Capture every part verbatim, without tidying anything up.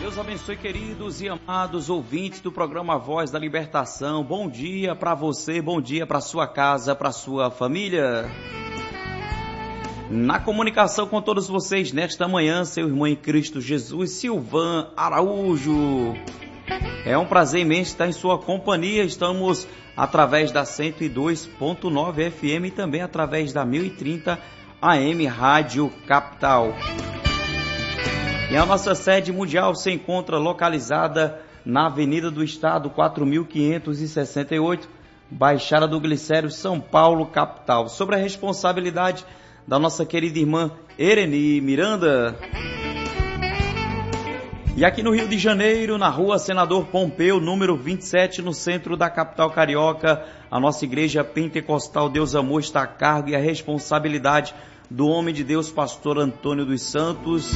Deus abençoe, queridos e amados ouvintes do programa Voz da Libertação. Bom dia para você, bom dia para sua casa, para sua família. Na comunicação com todos vocês nesta manhã, seu irmão em Cristo Jesus, Silvan Araújo. É um prazer imenso estar em sua companhia. Estamos através da cento e dois ponto nove F M e também através da mil e trinta A M Rádio Capital. E a nossa sede mundial se encontra localizada na Avenida do Estado, quatro mil quinhentos e sessenta e oito, Baixada do Glicério, São Paulo, capital. Sobre a responsabilidade da nossa querida irmã Ereni Miranda. E aqui no Rio de Janeiro, na rua Senador Pompeu, número vinte e sete, no centro da capital carioca, a nossa igreja pentecostal Deus Amor está a cargo e a responsabilidade do homem de Deus, pastor Antônio dos Santos.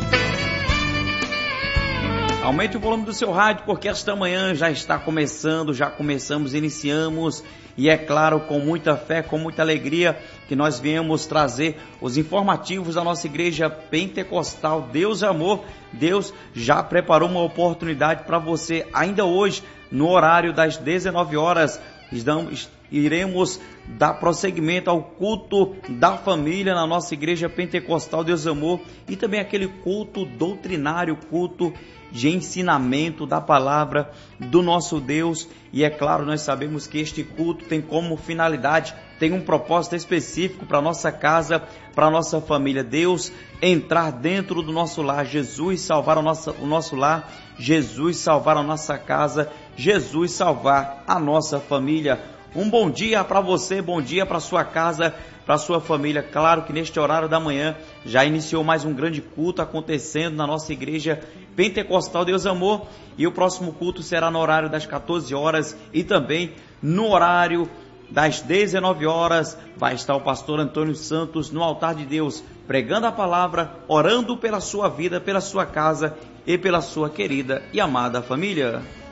Aumente o volume do seu rádio, porque esta manhã já está começando, já começamos, iniciamos, e é claro, com muita fé, com muita alegria, que nós viemos trazer os informativos da nossa igreja pentecostal Deus Amor. Deus já preparou uma oportunidade para você, ainda hoje, no horário das dezenove horas, iremos dar prosseguimento ao culto da família na nossa igreja pentecostal Deus Amor, e também aquele culto doutrinário, culto de ensinamento da palavra do nosso Deus. E é claro, nós sabemos que este culto tem como finalidade, tem um propósito específico para a nossa casa, para a nossa família. Deus entrar dentro do nosso lar, Jesus salvar o nosso, o nosso lar, Jesus salvar a nossa casa, Jesus salvar a nossa família. Um bom dia para você, bom dia para sua casa, para sua família. Claro que neste horário da manhã já iniciou mais um grande culto acontecendo na nossa igreja pentecostal Deus Amor, e o próximo culto será no horário das quatorze horas e também no horário das dezenove horas. Vai estar o pastor Antônio Santos no altar de Deus, pregando a palavra, orando pela sua vida, pela sua casa e pela sua querida e amada família.